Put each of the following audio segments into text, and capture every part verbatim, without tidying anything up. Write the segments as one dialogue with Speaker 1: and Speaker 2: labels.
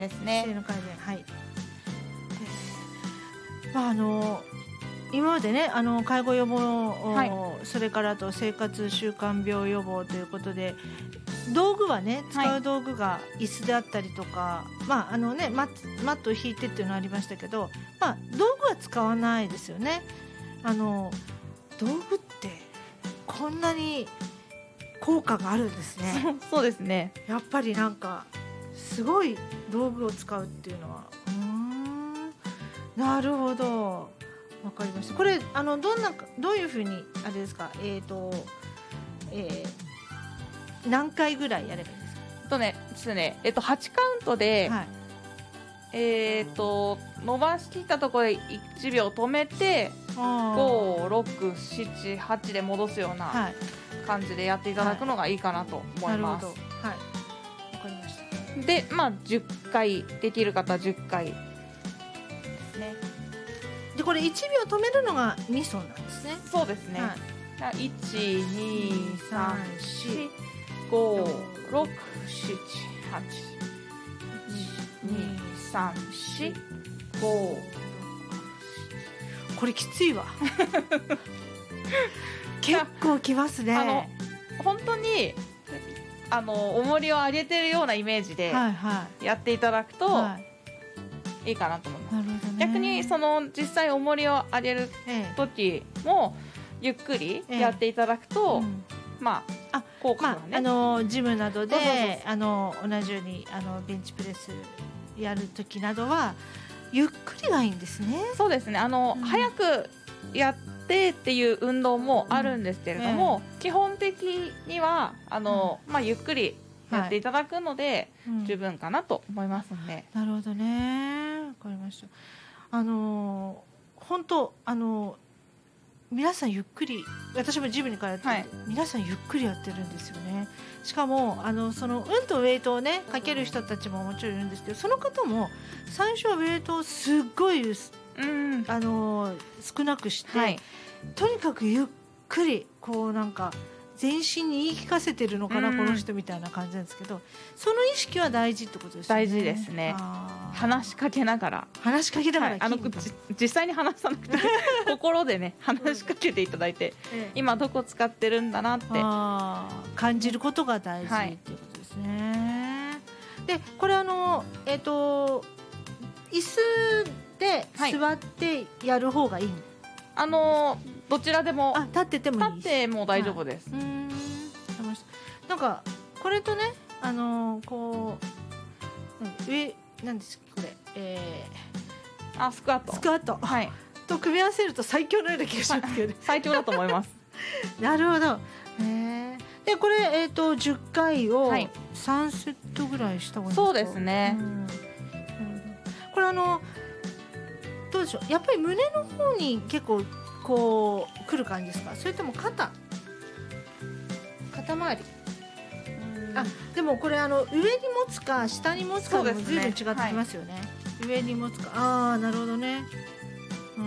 Speaker 1: ですね。
Speaker 2: 姿勢の改善、はい。まああの今までね、あの介護予防、はい、それからあと生活習慣病予防ということで、道具はね、使う道具が椅子であったりとか、はい、まああのね、マッ、マットを引いてっていうのはありましたけど、まあ道具は使わないですよね。あの道具ってこんなに効果があるんですね。
Speaker 1: そうですね。
Speaker 2: やっぱりなんかすごい道具を使うっていうのは、うーん、なるほど。わかりました。これあのどんなどういうふうにあれですか、えっ、ー、と、えー、何回ぐらいやればいいですか。
Speaker 1: とねですね、えっとはちカウントで、はい、えっと伸ばしきったところでいちびょう止めてご、ろく、しち、はちで戻すような感じでやっていただくのがいいかなと思います。はい。
Speaker 2: はい、わかりました。
Speaker 1: で、まあじゅっかいできる方はじゅっかいですね。
Speaker 2: でこれいちびょう止めるのがミソなんですね。
Speaker 1: そうですね。はい、いち、に、さん、し、ご、ろく、しち、はち、いち、に、さん、し、ご。
Speaker 2: これきついわ。結構きますね。
Speaker 1: あの本当にあの重りを上げてるようなイメージでやっていただくと、はいはい、いいかなと思います。
Speaker 2: なるほどね。
Speaker 1: 逆にその実際重りを上げる時もゆっくりやっていただくと、ええ、うん、まあ、あ効果がね、
Speaker 2: まあ、あのジムなどであの同じようにあのベンチプレスやる時などはゆっくりがいいんですね。
Speaker 1: そうですね。あの、うん、早くやってっていう運動もあるんですけれども、うんええ、基本的にはあの、うん、まあ、ゆっくりやっていただくので、はい、十分かなと思いますので、
Speaker 2: うん、なるほどね。わかりました。あの本当あの皆さんゆっくり、私もジムに通って、はい、皆さんゆっくりやってるんですよね。しかもあのそのうんとウェイトをねかける人たちももちろんいるんですけど、その方も最初はウェイトをすっごい、うん、あの少なくして、はい、とにかくゆっくりこうなんか全身に言い聞かせてるのかな、この人みたいな感じなんですけど、その意識は大事ってことですね。
Speaker 1: 大事ですね。話しかけながら
Speaker 2: 話しかけながら、はい、
Speaker 1: あの実際に話さなくて心でね話しかけていただいて、うん、今どこ使ってるんだなって
Speaker 2: 感じることが大事、はい、っていうことですね。でこれあのえっ、ー、と椅子で座ってやる方がいい、はい、
Speaker 1: あのどちらでも、
Speaker 2: あ立っててもいい、
Speaker 1: 立っても大丈夫です。
Speaker 2: はい、うーんなんかこれとねあのこう上なんですかこれ、え
Speaker 1: ー、あスクワット
Speaker 2: スクワット、はい、と組み合わせると最強のような気がしますけど、ね、
Speaker 1: 最強だと思います。
Speaker 2: なるほど。へでこれ、えー、とじゅっかいをさんセットぐらいした方がいいですか。
Speaker 1: そうですね、うん、
Speaker 2: これあのどうでしょう、やっぱり胸の方に結構こう来る感じですか、それとも肩肩周り。あでもこれあの上に持つか下に持つかも随分違ってきますよね。はい、上に持つか、ああなるほどね。うん、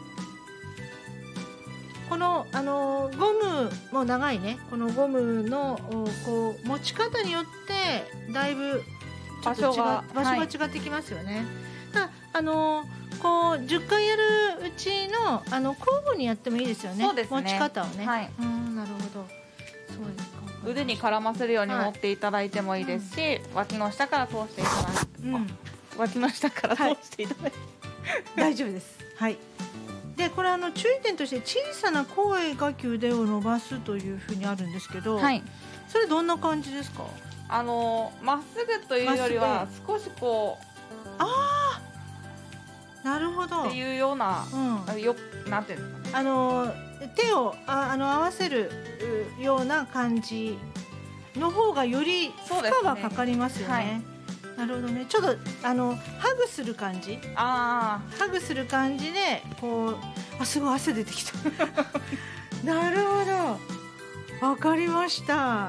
Speaker 2: このあのゴムも長いね、このゴムのこう持ち方によってだいぶちょっと違う場所が、場所が違ってきますよね。はい、あのこうじゅっかいやるうちのあの交互にやってもいいですよね。そうですね、持ち方をね。はい、うんなるほど。そうですか。
Speaker 1: 腕に絡ませるように持っていただいてもいいですし、はい、脇の下から通していただく、うん、脇の下から通していただいて、はい、
Speaker 2: 大丈夫です。はい。でこれあの注意点として小さな声がき腕を伸ばすというふうにあるんですけど、はい、それどんな感じですか。
Speaker 1: あのまっすぐというよりは少しこう、
Speaker 2: ああなるほど
Speaker 1: っていうような、うん、よなんていうんですかね、
Speaker 2: あの手をああの合わせるような感じの方がより負荷がかかりますよね。はい、なるほどね。ちょっとあのハグする感じ、あハグする感じでこう、あすごい汗出てきた。なるほど、わかりました。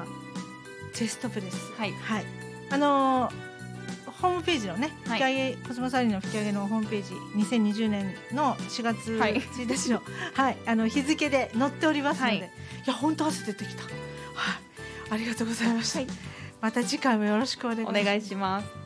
Speaker 2: チェストプレス、はい、はい、あのホームページのね、はい、吹き上げコスモサリンの吹き上げのホームページにせんにじゅうねんのしがつついたちの、はい、あの日付で載っておりますので、はい、いや本当汗出てきた。はい、ありがとうございました。はい、また次回もよろしくお願いします。
Speaker 1: お願いします。